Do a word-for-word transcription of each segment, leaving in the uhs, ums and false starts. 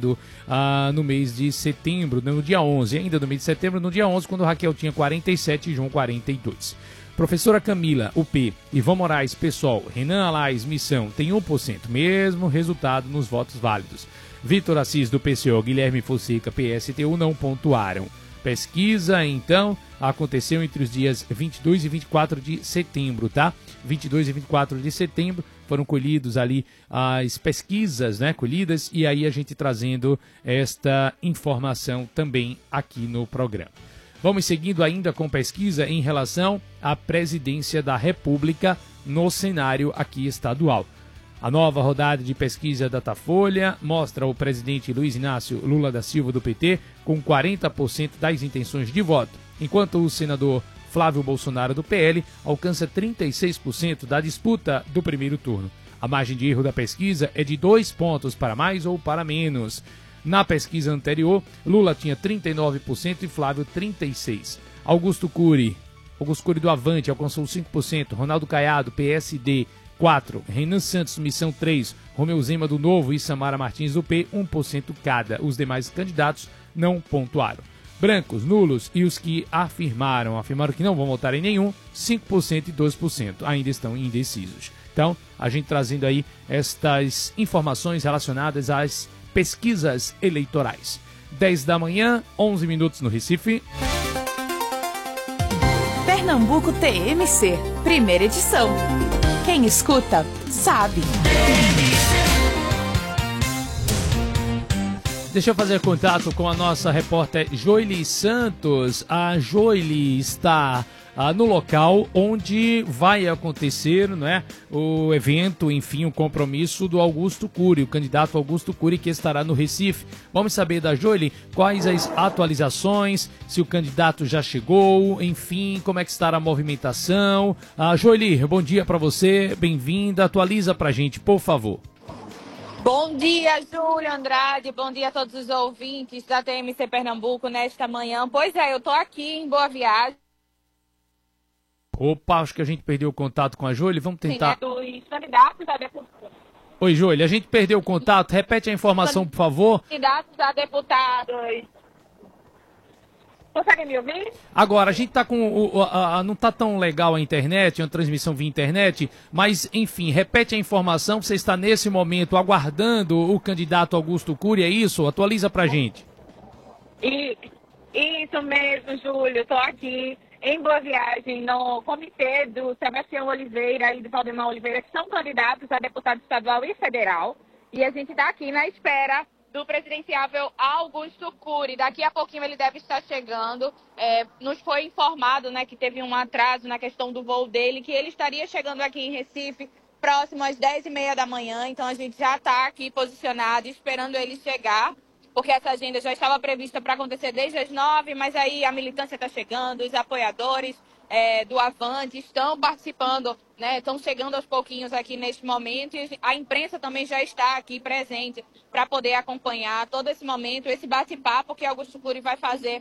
registrado ah, no mês de setembro, no dia onze, ainda no mês de setembro, no dia onze, quando Raquel tinha quarenta e sete e João quarenta e dois. Professora Camila, U P, Ivan Moraes, PSOL, Renan Alais, Missão, tem um por cento, mesmo resultado nos votos válidos. Vitor Assis, do P C O, Guilherme Fonseca, P S T U, não pontuaram. Pesquisa, então, aconteceu entre os dias vinte e dois e vinte e quatro de setembro, tá? vinte e dois e vinte e quatro de setembro foram colhidos ali as pesquisas, né, colhidas, e aí a gente trazendo esta informação também aqui no programa. Vamos seguindo ainda com pesquisa em relação à presidência da República no cenário aqui estadual. A nova rodada de pesquisa Datafolha mostra o presidente Luiz Inácio Lula da Silva, do P T, com quarenta por cento das intenções de voto, enquanto o senador Flávio Bolsonaro, do P L, alcança trinta e seis por cento da disputa do primeiro turno. A margem de erro da pesquisa é de dois pontos para mais ou para menos. Na pesquisa anterior, Lula tinha trinta e nove por cento e Flávio trinta e seis por cento. Augusto Cury, Augusto Cury do Avante alcançou cinco por cento, Ronaldo Caiado, P S D, quatro por cento, Renan Santos, Missão, três por cento, Romeu Zema do Novo e Samara Martins do P, um por cento cada. Os demais candidatos não pontuaram. Brancos, nulos e os que afirmaram, afirmaram que não vão votar em nenhum, cinco por cento e dois por cento ainda estão indecisos. Então, a gente trazendo aí estas informações relacionadas às pesquisas eleitorais. dez da manhã, onze minutos no Recife. Pernambuco T M C, primeira edição. Quem escuta, sabe. Deixa eu fazer contato com a nossa repórter Joely Santos. A Joely está ah, no local onde vai acontecer, não é, o evento, enfim, o compromisso do Augusto Cury, o candidato Augusto Cury, que estará no Recife. Vamos saber da Joely quais as atualizações, se o candidato já chegou, enfim, como é que está a movimentação. Ah, Joely, bom dia para você, bem-vinda, atualiza pra gente, por favor. Bom dia, Júlio Andrade, bom dia a todos os ouvintes da T M C Pernambuco nesta manhã. Pois é, eu tô aqui em Boa Viagem. Opa, acho que a gente perdeu o contato com a Joely, vamos tentar... Sim, é dos candidatos a deputados. Oi, Joely, a gente perdeu o contato, repete a informação, por favor. Candidatos a deputados. Consegue me ouvir? Agora, a gente tá com... O, a, a, não tá tão legal a internet, é uma transmissão via internet, mas, enfim, repete a informação, você está nesse momento aguardando o candidato Augusto Cury, é isso? Atualiza pra gente. E, isso mesmo, Júlio, estou aqui em Boa Viagem, no comitê do Sebastião Oliveira e do Valdemar Oliveira, que são candidatos a deputado estadual e federal, e a gente está aqui na espera do presidenciável Augusto Cury. Daqui a pouquinho ele deve estar chegando. É, nos foi informado, né, que teve um atraso na questão do voo dele, que ele estaria chegando aqui em Recife próximo às dez e meia da manhã. Então a gente já está aqui posicionado, esperando ele chegar, porque essa agenda já estava prevista para acontecer desde as nove, mas aí a militância está chegando, os apoiadores é, do Avante estão participando, né, estão chegando aos pouquinhos aqui neste momento, e a imprensa também já está aqui presente para poder acompanhar todo esse momento, esse bate-papo que Augusto Cury vai fazer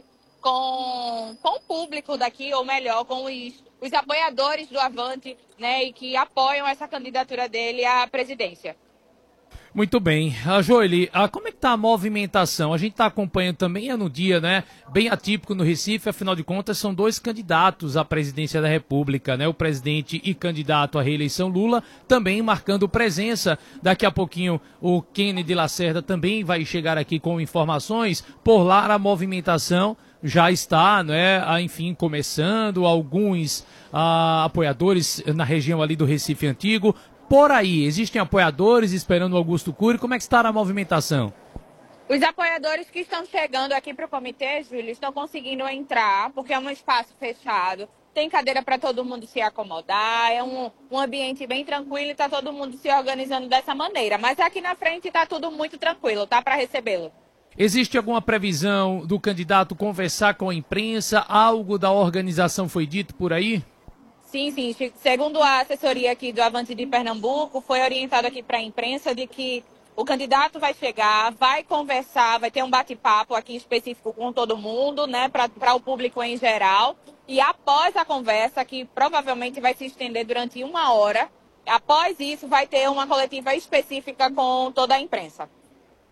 com, com o público daqui, ou melhor, com os, os apoiadores do Avante, né, e que apoiam essa candidatura dele à presidência. Muito bem. A Joely, a, como é que tá a movimentação? A gente está acompanhando também, é no dia, né, bem atípico no Recife, afinal de contas são dois candidatos à presidência da República, né, o presidente e candidato à reeleição Lula, também marcando presença. Daqui a pouquinho o Kennedy Lacerda também vai chegar aqui com informações. Por lá a movimentação já está, né, enfim, começando, alguns ah, apoiadores na região ali do Recife Antigo. Por aí, existem apoiadores esperando o Augusto Cury, como é que está a movimentação? Os apoiadores que estão chegando aqui para o comitê, Júlio, estão conseguindo entrar, porque é um espaço fechado, tem cadeira para todo mundo se acomodar, é um, um ambiente bem tranquilo e está todo mundo se organizando dessa maneira. Mas aqui na frente está tudo muito tranquilo, tá, para recebê-lo. Existe alguma previsão do candidato conversar com a imprensa? Algo da organização foi dito por aí? Sim, sim. Segundo a assessoria aqui do Avante de Pernambuco, foi orientado aqui para a imprensa de que o candidato vai chegar, vai conversar, vai ter um bate-papo aqui específico com todo mundo, né, para o público em geral. E após a conversa, que provavelmente vai se estender durante uma hora, após isso vai ter uma coletiva específica com toda a imprensa.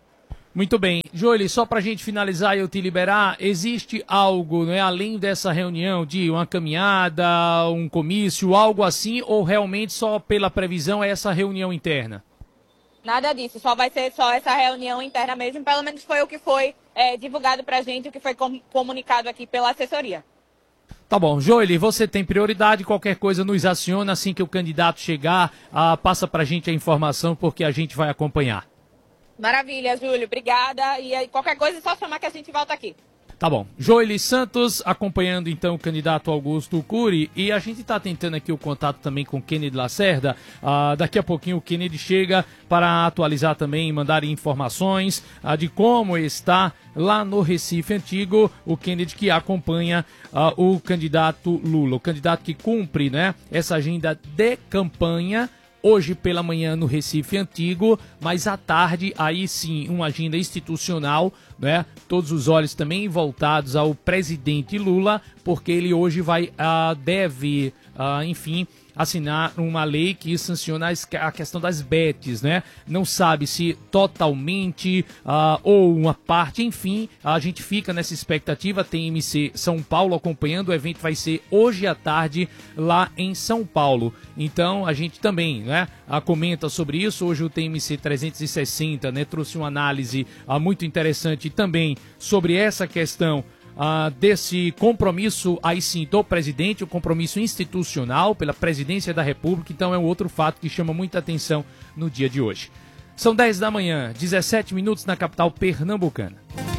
Muito bem. Joeli, só para a gente finalizar e eu te liberar, existe algo, né, além dessa reunião, de uma caminhada, um comício, algo assim, ou realmente só pela previsão é essa reunião interna? Nada disso, só vai ser só essa reunião interna mesmo, pelo menos foi o que foi é, divulgado para a gente, o que foi com, comunicado aqui pela assessoria. Tá bom. Joeli, você tem prioridade, qualquer coisa nos aciona, assim que o candidato chegar, ah, passa para a gente a informação, porque a gente vai acompanhar. Maravilha, Júlio, obrigada. E aí, qualquer coisa é só chamar que a gente volta aqui. Tá bom. Joeli Santos acompanhando então o candidato Augusto Cury, e a gente está tentando aqui o contato também com o Kennedy Lacerda. Ah, daqui a pouquinho o Kennedy chega para atualizar também e mandar informações ah, de como está lá no Recife Antigo, o Kennedy que acompanha ah, o candidato Lula, o candidato que cumpre, né, essa agenda de campanha. Hoje pela manhã no Recife Antigo, mas à tarde, aí sim, uma agenda institucional, né? Todos os olhos também voltados ao presidente Lula, porque ele hoje vai, uh, deve, uh, enfim, assinar uma lei que sanciona a questão das betes, né? Não sabe se totalmente uh, ou uma parte, enfim, a gente fica nessa expectativa. Tem M C São Paulo acompanhando, o evento vai ser hoje à tarde lá em São Paulo. Então a gente também, né, uh, comenta sobre isso. Hoje o T M C trezentos e sessenta, né, trouxe uma análise uh, muito interessante também sobre essa questão Uh, desse compromisso aí sim do presidente, o compromisso institucional pela presidência da República. Então é um outro fato que chama muita atenção no dia de hoje. São dez da manhã, dezessete minutos na capital pernambucana.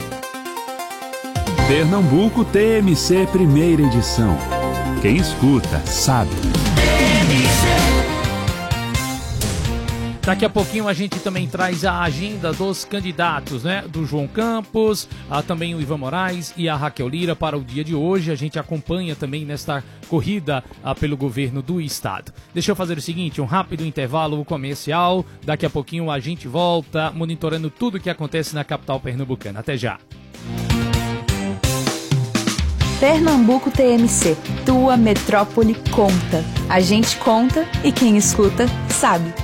Pernambuco T M C primeira edição. Quem escuta sabe. Daqui a pouquinho a gente também traz a agenda dos candidatos, né? Do João Campos, a, também o Ivan Moraes e a Raquel Lira para o dia de hoje. A gente acompanha também nesta corrida a, pelo governo do estado. Deixa eu fazer o seguinte, um rápido intervalo comercial. Daqui a pouquinho a gente volta monitorando tudo o que acontece na capital pernambucana. Até já. Pernambuco T M C, tua metrópole conta. A gente conta e quem escuta sabe.